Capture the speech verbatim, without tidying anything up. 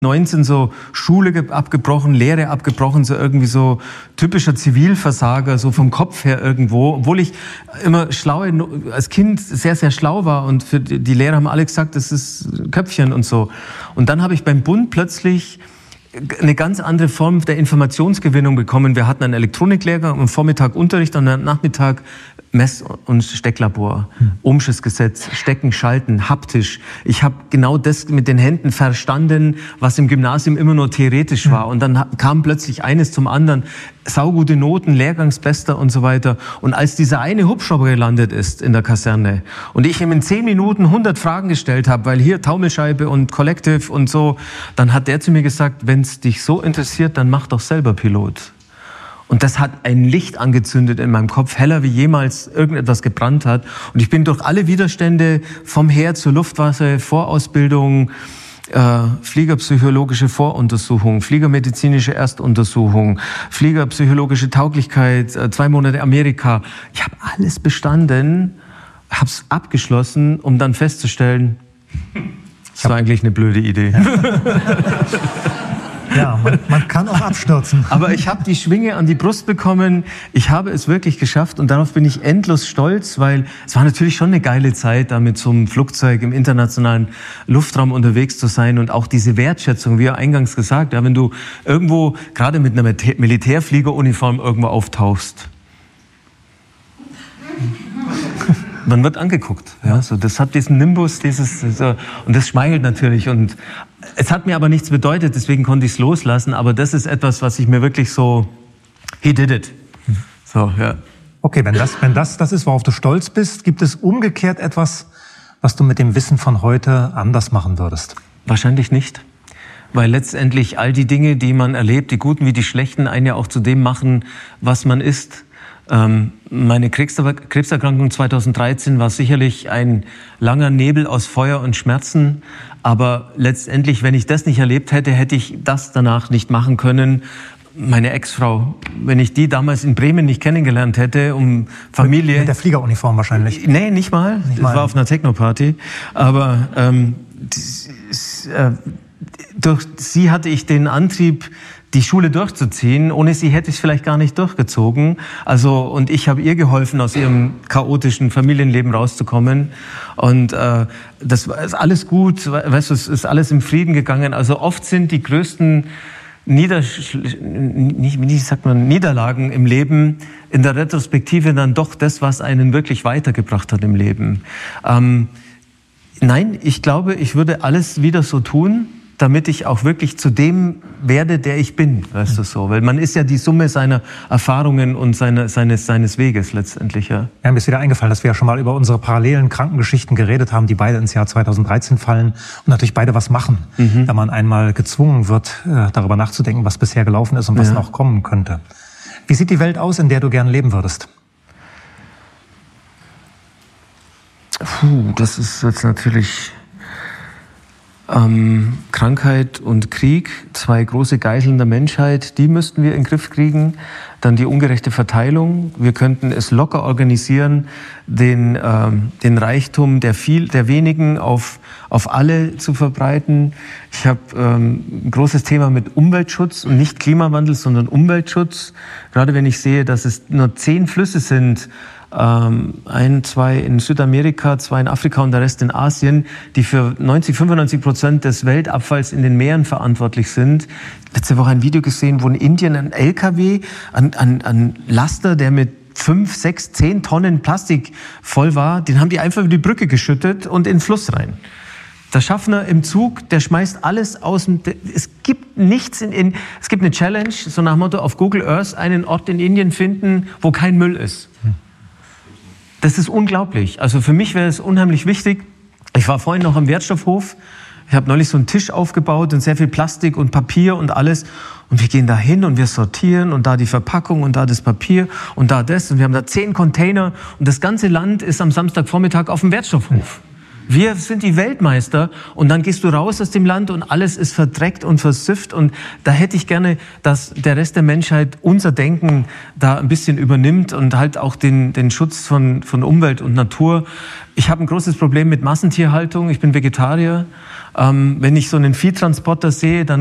neunzehn so Schule abgebrochen, Lehre abgebrochen, so irgendwie so typischer Zivilversager, so vom Kopf her irgendwo, obwohl ich immer schlaue, als Kind sehr, sehr schlau war und für die Lehrer haben alle gesagt, das ist Köpfchen und so. Und dann habe ich beim Bund plötzlich eine ganz andere Form der Informationsgewinnung bekommen. Wir hatten einen Elektroniklehrgang, am Vormittag Unterricht und am Nachmittag Mess- und Stecklabor, hm. Ohmsches Gesetz, Stecken, Schalten, haptisch. Ich habe genau das mit den Händen verstanden, was im Gymnasium immer nur theoretisch hm. war. Und dann kam plötzlich eines zum anderen. Saugute Noten, Lehrgangsbester und so weiter. Und als dieser eine Hubschrauber gelandet ist in der Kaserne und ich ihm in zehn Minuten hundert Fragen gestellt habe, weil hier Taumelscheibe und Collective und so, dann hat der zu mir gesagt, wenn es dich so interessiert, dann mach doch selber Pilot. Und das hat ein Licht angezündet in meinem Kopf, heller wie jemals irgendetwas gebrannt hat. Und ich bin durch alle Widerstände vom Heer zur Luftwaffe, Vorausbildung, äh, Fliegerpsychologische Voruntersuchung, Fliegermedizinische Erstuntersuchung, Fliegerpsychologische Tauglichkeit, äh, zwei Monate Amerika. Ich habe alles bestanden, habe es abgeschlossen, um dann festzustellen, das war eigentlich eine blöde Idee. Ja, man, man kann auch abstürzen. Aber ich habe die Schwinge an die Brust bekommen. Ich habe es wirklich geschafft und darauf bin ich endlos stolz, weil es war natürlich schon eine geile Zeit, da mit so einem Flugzeug im internationalen Luftraum unterwegs zu sein und auch diese Wertschätzung, wie eingangs gesagt, ja, wenn du irgendwo gerade mit einer Militärfliegeruniform irgendwo auftauchst. Man wird angeguckt. Ja, so, das hat diesen Nimbus, dieses, so, und das schmeichelt natürlich. Und es hat mir aber nichts bedeutet, deswegen konnte ich es loslassen. Aber das ist etwas, was ich mir wirklich so, he did it. So, ja. Okay, wenn das, wenn das das ist, worauf du stolz bist, gibt es umgekehrt etwas, was du mit dem Wissen von heute anders machen würdest? Wahrscheinlich nicht. Weil letztendlich all die Dinge, die man erlebt, die guten wie die schlechten, einen ja auch zu dem machen, was man ist. Meine Krebserkrankung zweitausenddreizehn war sicherlich ein langer Nebel aus Feuer und Schmerzen. Aber letztendlich, wenn ich das nicht erlebt hätte, hätte ich das danach nicht machen können. Meine Ex-Frau, wenn ich die damals in Bremen nicht kennengelernt hätte, um Familie... Mit der Fliegeruniform wahrscheinlich. Nee, nicht mal. Nicht das mal. War auf einer Techno-Party. Aber ähm, äh, durch sie hatte ich den Antrieb, die Schule durchzuziehen. Ohne sie hätte ich es vielleicht gar nicht durchgezogen. Also, und ich habe ihr geholfen, aus ihrem chaotischen Familienleben rauszukommen. Und äh, das ist alles gut, weißt du, es ist alles im Frieden gegangen. Also oft sind die größten Niedersch- nicht, wie sagt man, Niederlagen im Leben in der Retrospektive dann doch das, was einen wirklich weitergebracht hat im Leben. Ähm, nein, ich glaube, ich würde alles wieder so tun, damit ich auch wirklich zu dem werde, der ich bin, weißt du so. Weil man ist ja die Summe seiner Erfahrungen und seine, seines, seines Weges letztendlich, ja. Ja, mir ist wieder eingefallen, dass wir ja schon mal über unsere parallelen Krankengeschichten geredet haben, die beide ins Jahr zweitausenddreizehn fallen und natürlich beide was machen, mhm. wenn man einmal gezwungen wird, darüber nachzudenken, was bisher gelaufen ist und was ja. noch kommen könnte. Wie sieht die Welt aus, in der du gern leben würdest? Puh, das ist jetzt natürlich... Ähm, Krankheit und Krieg, zwei große Geiseln der Menschheit, die müssten wir in den Griff kriegen. Dann die ungerechte Verteilung. Wir könnten es locker organisieren, den, ähm, den Reichtum der, viel, der wenigen auf, auf alle zu verbreiten. Ich habe ähm, ein großes Thema mit Umweltschutz und nicht Klimawandel, sondern Umweltschutz. Gerade wenn ich sehe, dass es nur zehn Flüsse sind, Ähm, ein, zwei in Südamerika, zwei in Afrika und der Rest in Asien, die für neunzig, fünfundneunzig Prozent des Weltabfalls in den Meeren verantwortlich sind. Letzte Woche ein Video gesehen, wo in Indien ein L K W, ein, ein, ein Laster, der mit fünf, sechs, zehn Tonnen Plastik voll war, den haben die einfach über die Brücke geschüttet und in den Fluss rein. Der Schaffner im Zug, der schmeißt alles aus dem... Es gibt nichts in, in... Es gibt eine Challenge, so nach dem Motto, auf Google Earth einen Ort in Indien finden, wo kein Müll ist. Hm. Das ist unglaublich. Also für mich wäre es unheimlich wichtig. Ich war vorhin noch am Wertstoffhof. Ich habe neulich so einen Tisch aufgebaut und sehr viel Plastik und Papier und alles. Und wir gehen da hin und wir sortieren und da die Verpackung und da das Papier und da das. Und wir haben da zehn Container und das ganze Land ist am Samstagvormittag auf dem Wertstoffhof. Wir sind die Weltmeister und dann gehst du raus aus dem Land und alles ist verdreckt und versifft und da hätte ich gerne, dass der Rest der Menschheit unser Denken da ein bisschen übernimmt und halt auch den, den Schutz von, von Umwelt und Natur. Ich habe ein großes Problem mit Massentierhaltung, ich bin Vegetarier. Ähm, wenn ich so einen Viehtransporter sehe, dann